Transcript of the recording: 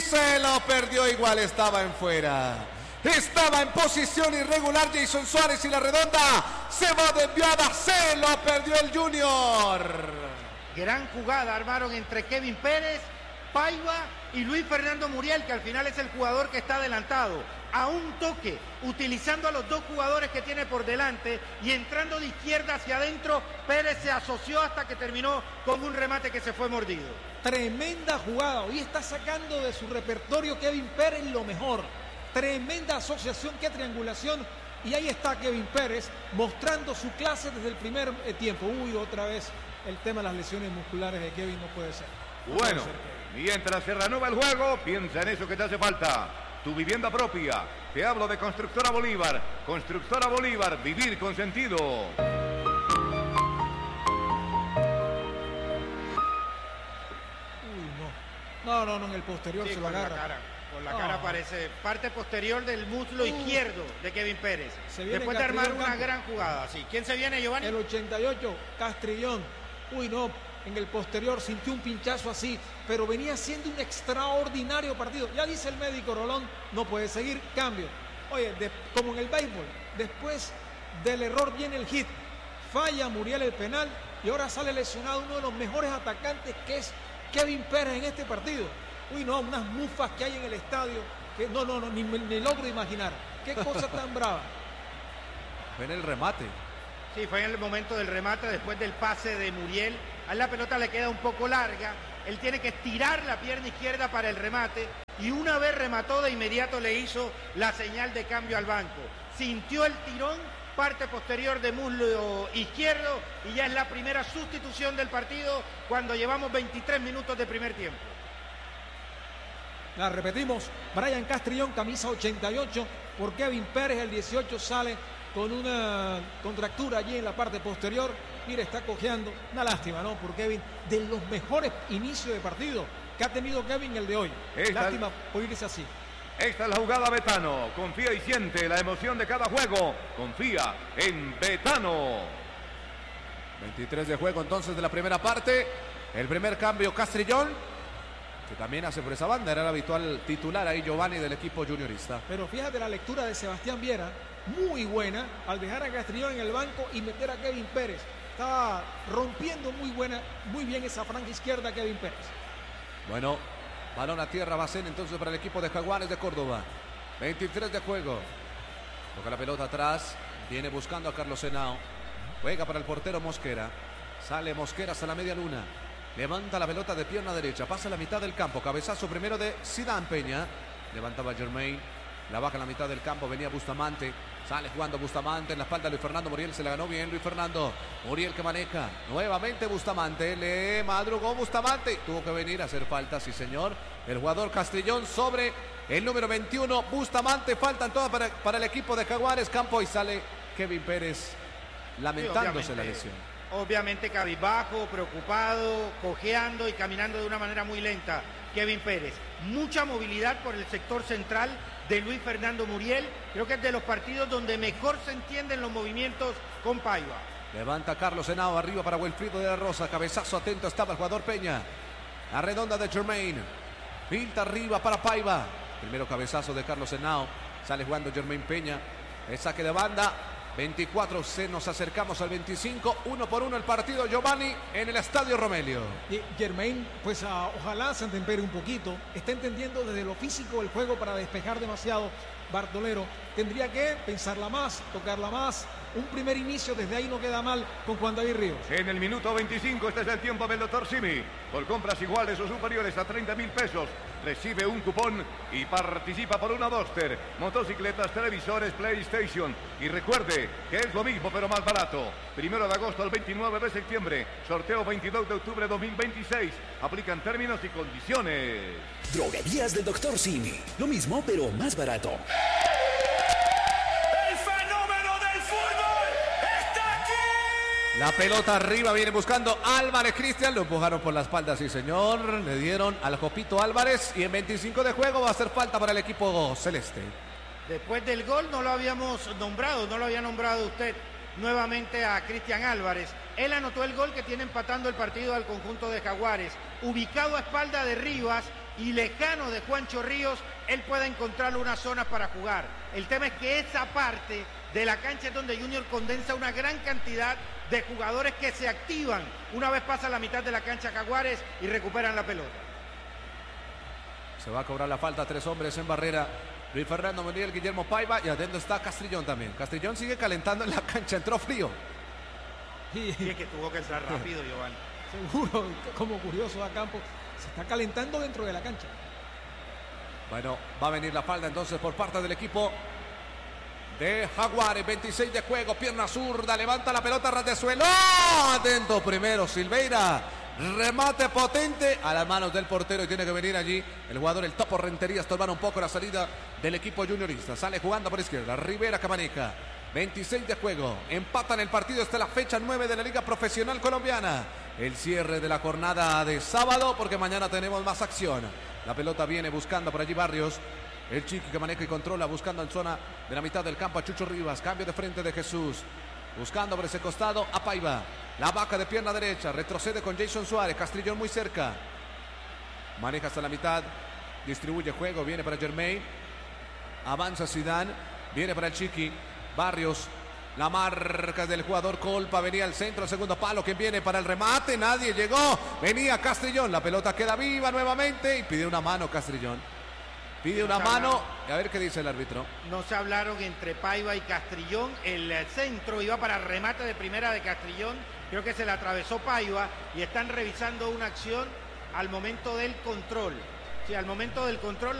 se lo perdió, igual estaba en fuera. Estaba en posición irregular Jason Suárez y la redonda se va desviada, se lo perdió el Junior. Gran jugada armaron entre Kevin Pérez, Paiva y Luis Fernando Muriel, que al final es el jugador que está adelantado. A un toque, utilizando a los dos jugadores que tiene por delante y entrando de izquierda hacia adentro, Pérez se asoció hasta que terminó con un remate que se fue mordido. Tremenda jugada, hoy está sacando de su repertorio Kevin Pérez lo mejor. Tremenda asociación, qué triangulación. Y ahí está Kevin Pérez mostrando su clase desde el primer tiempo. Uy, otra vez el tema de las lesiones musculares de Kevin no puede ser. Bueno, mientras se reanuda el juego, piensa en eso que te hace falta. Tu vivienda propia. Te hablo de Constructora Bolívar. Constructora Bolívar, vivir con sentido. No, en el posterior sí, se lo agarra. Con la cara aparece parte posterior del muslo izquierdo de Kevin Pérez. Después de armar una gran jugada. Sí. ¿Quién se viene, Giovanni? El 88, Castrillón. En el posterior sintió un pinchazo así, pero venía siendo un extraordinario partido. Ya dice el médico Rolón, no puede seguir, cambio. Oye, como en el béisbol, después del error viene el hit. Falla Muriel el penal y ahora sale lesionado uno de los mejores atacantes, que es Kevin Pérez en este partido. Unas mufas que hay en el estadio que ni logro imaginar. Qué cosa tan brava. Fue en el remate. Sí, fue en el momento del remate, después del pase de Muriel. A la pelota le queda un poco larga. Él tiene que estirar la pierna izquierda para el remate. Y una vez remató, de inmediato le hizo la señal de cambio al banco. Sintió el tirón, parte posterior de muslo izquierdo. Y ya es la primera sustitución del partido cuando llevamos 23 minutos de primer tiempo. La repetimos, Brian Castrillón, camisa 88, por Kevin Pérez, el 18, sale con una contractura allí en la parte posterior. Mire, está cojeando. Una lástima, ¿no? Por Kevin, de los mejores inicios de partido que ha tenido Kevin el de hoy. Lástima por irse así. Esta es la jugada Betano. Confía y siente la emoción de cada juego. Confía en Betano. 23 de juego entonces de la primera parte. El primer cambio, Castrillón, que también hace por esa banda. Era el habitual titular ahí, Giovanni, del equipo juniorista. Pero fíjate la lectura de Sebastián Viera, muy buena, al dejar a Castrillón en el banco y meter a Kevin Pérez. Estaba rompiendo muy bien esa franja izquierda Kevin Pérez. Bueno, balón a tierra, va a ser entonces para el equipo de Jaguares de Córdoba. 23 de juego. Toca la pelota atrás, viene buscando a Carlos Henao. Juega para el portero Mosquera. Sale Mosquera hasta la media luna. Levanta la pelota de pierna derecha, pasa a la mitad del campo. Cabezazo primero de Zidane Peña. Levantaba Germain. La baja en la mitad del campo, venía Bustamante. Sale jugando Bustamante en la espalda de Luis Fernando Muriel. Se la ganó bien Luis Fernando. Muriel que maneja. Nuevamente Bustamante. Le madrugó Bustamante. Tuvo que venir a hacer falta, sí señor. El jugador Castrillón sobre el número 21. Bustamante. Faltan todas para el equipo de Jaguares. Campo y sale Kevin Pérez lamentándose la lesión. Obviamente cabizbajo, preocupado, cojeando y caminando de una manera muy lenta Kevin Pérez. Mucha movilidad por el sector central de Luis Fernando Muriel. Creo que es de los partidos donde mejor se entienden los movimientos con Paiva. Levanta Carlos Henao arriba para Wilfrido de la Rosa. Cabezazo atento estaba el jugador Peña. La redonda de Germain. Pinta arriba para Paiva. Primero cabezazo de Carlos Henao. Sale jugando Germain Peña. El saque de banda. 24, nos acercamos al 25, 1-1 el partido, Giovanni, en el Estadio Romelio. Y Germain, pues ojalá se atempere un poquito, está entendiendo desde lo físico el juego para despejar demasiado. Bartolero tendría que pensarla más, tocarla más. Un primer inicio desde ahí no queda mal con Juan David Ríos. En el minuto 25, este es el tiempo del Dr. Simi. Por compras iguales o superiores a 30.000 pesos, recibe un cupón y participa por una Duster, motocicletas, televisores, PlayStation. Y recuerde que es lo mismo pero más barato. 1 de agosto al 29 de septiembre, sorteo 22 de octubre de 2026. Aplican términos y condiciones. Droguerías del Dr. Simi. Lo mismo pero más barato. La pelota arriba, viene buscando Álvarez, Cristian, lo empujaron por la espalda, sí señor, le dieron al Jopito Álvarez y en 25 de juego va a hacer falta para el equipo celeste. Después del gol no lo habíamos nombrado, no lo había nombrado usted nuevamente a Cristian Álvarez. Él anotó el gol que tiene empatando el partido al conjunto de Jaguares, ubicado a espalda de Rivas y lejano de Juancho Ríos, él pueda encontrar unas zonas para jugar. El tema es que esa parte de la cancha es donde Junior condensa una gran cantidad de jugadores que se activan una vez pasa la mitad de la cancha Jaguares y recuperan la pelota. Se va a cobrar la falta, 3 hombres en barrera. Luis Fernando Muriel, Guillermo Paiva y adentro está Castrillón también. Castrillón sigue calentando en la cancha, entró frío. Y es que tuvo que entrar rápido, Giovanni. Seguro, como curioso a campo, se está calentando dentro de la cancha. Bueno, va a venir la falta entonces por parte del equipo de Jaguares. 26 de juego, pierna zurda, levanta la pelota ras de suelo. ¡Oh! Atento primero Silveira, remate potente a las manos del portero y tiene que venir allí el jugador, el Topo Rentería, estorbar un poco la salida del equipo juniorista. Sale jugando por izquierda, Rivera Camaneca. 26 de juego, empatan el partido hasta la fecha 9 de la Liga Profesional Colombiana. El cierre de la jornada de sábado porque mañana tenemos más acción. La pelota viene buscando por allí Barrios. El Chiqui que maneja y controla, buscando en zona de la mitad del campo a Chucho Rivas. Cambio de frente de Jesús. Buscando por ese costado a Paiva. La vaca de pierna derecha. Retrocede con Jason Suárez. Castrillón muy cerca. Maneja hasta la mitad. Distribuye juego. Viene para Germain. Avanza Zidane. Viene para el Chiqui. Barrios. La marca del jugador Colpa. Venía al centro. El segundo palo. ¿Quién viene para el remate? Nadie llegó. Venía Castrillón. La pelota queda viva nuevamente. Y pide una mano Castrillón. Pide una mano, a ver qué dice el árbitro. No se hablaron entre Paiva y Castrillón. El centro iba para remate de primera de Castrillón. Creo que se le atravesó Paiva y están revisando una acción al momento del control. Sí, al momento del control.